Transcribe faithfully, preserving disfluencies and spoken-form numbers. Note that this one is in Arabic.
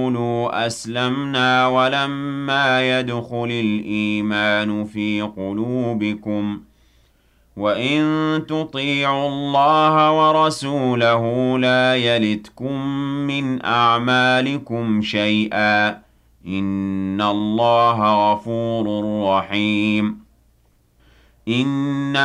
قولوا أسلمنا ولما يدخل الإيمان في قلوبكم وإن تطيعوا الله ورسوله لا يلتكم من أعمالكم شيئا إن الله غفور رحيم إن